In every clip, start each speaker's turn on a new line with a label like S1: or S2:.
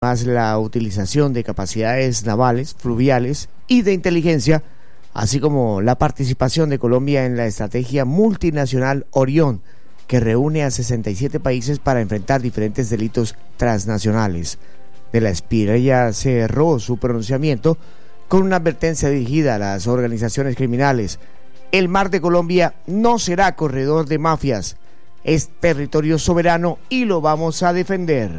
S1: más la utilización de capacidades navales, fluviales y de inteligencia, así como la participación de Colombia en la estrategia multinacional Orión, que reúne a 67 países para enfrentar diferentes delitos transnacionales. De la Espriella cerró su pronunciamiento con una advertencia dirigida a las organizaciones criminales. El mar de Colombia no será corredor de mafias, es territorio soberano y lo vamos a defender.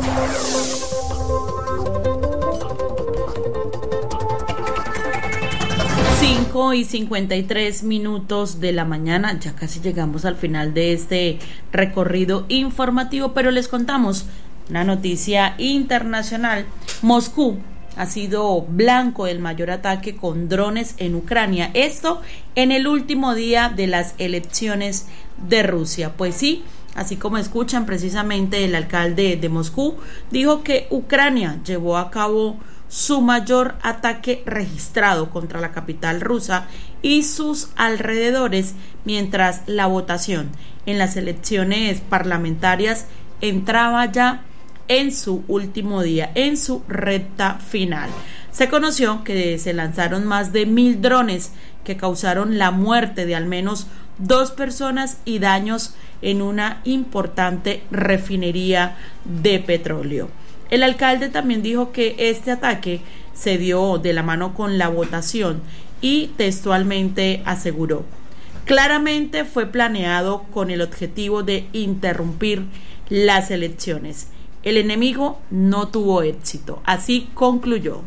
S2: 5:53 de la mañana, ya casi llegamos al final de este recorrido informativo, pero les contamos una noticia internacional. Moscú ha sido blanco del mayor ataque con drones en Ucrania, esto en el último día de las elecciones de Rusia. Pues sí, así como escuchan, precisamente el alcalde de Moscú dijo que Ucrania llevó a cabo su mayor ataque registrado contra la capital rusa y sus alrededores, mientras la votación en las elecciones parlamentarias entraba ya en su último día, en su recta final. Se conoció que se lanzaron más de 1,000 drones que causaron la muerte de al menos 2 personas y daños en una importante refinería de petróleo. El alcalde también dijo que este ataque se dio de la mano con la votación y textualmente aseguró: claramente fue planeado con el objetivo de interrumpir las elecciones. El enemigo no tuvo éxito. Así concluyó.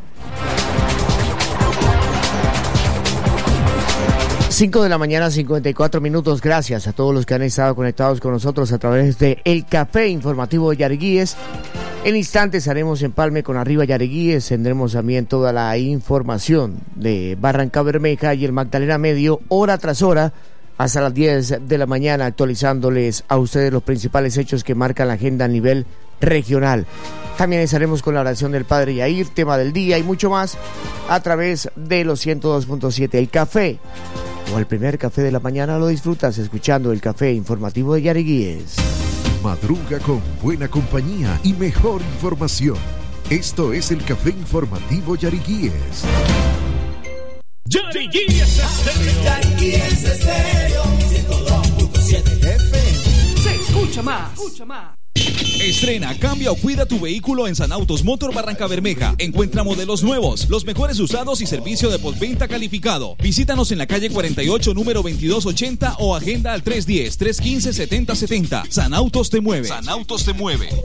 S1: 5 de la mañana, 54 minutos. Gracias a todos los que han estado conectados con nosotros a través de El Café Informativo de Yariguíes. En instantes haremos empalme con Arriba Yariguíes. Tendremos también toda la información de Barrancabermeja y el Magdalena Medio, hora tras hora, hasta las 10 de la mañana, actualizándoles a ustedes los principales hechos que marcan la agenda a nivel regional. También estaremos con la oración del Padre Yair, tema del día y mucho más a través de los 102.7. El café, o el primer café de la mañana, lo disfrutas escuchando El Café Informativo de Yariguíes.
S3: Madruga con buena compañía y mejor información. Esto es El Café Informativo Yariguíes.
S4: Yariguíes Estéreo. Yariguíes Estéreo 102.7 FM. Se escucha más.
S5: Estrena, cambia o cuida tu vehículo en San Autos Motor Barrancabermeja. Encuentra modelos nuevos, los mejores usados y servicio de postventa calificado. Visítanos en la calle 48, número 2280 o agenda al 310-315-7070. San Autos te mueve. San Autos te mueve.